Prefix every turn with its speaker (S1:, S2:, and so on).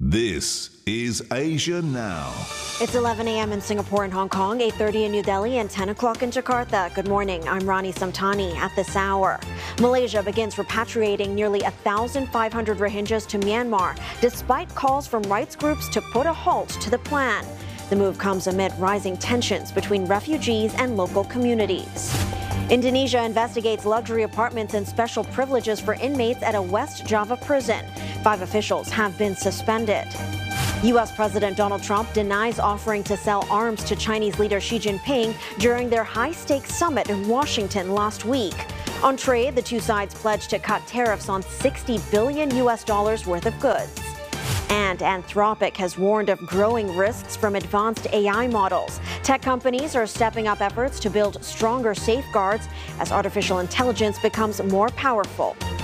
S1: This is Asia Now.
S2: It's 11 a.m. in Singapore and Hong Kong, 8:30 in New Delhi, and 10 o'clock in Jakarta. Good morning. I'm Rani Samtani. At this hour, Malaysia begins repatriating nearly 1,500 Rohingyas to Myanmar, despite calls from rights groups to put a halt to the plan. The move comes amid rising tensions between refugees and local communities. Indonesia investigates luxury apartments and special privileges for inmates at a West Java prison. 5 officials have been suspended. U.S. President Donald Trump denies offering to sell arms to Chinese leader Xi Jinping during their high-stakes summit in Washington last week. On trade, the two sides pledged to cut tariffs on $60 billion worth of goods. And Anthropic has warned of growing risks from advanced AI models. Tech companies are stepping up efforts to build stronger safeguards as artificial intelligence becomes more powerful.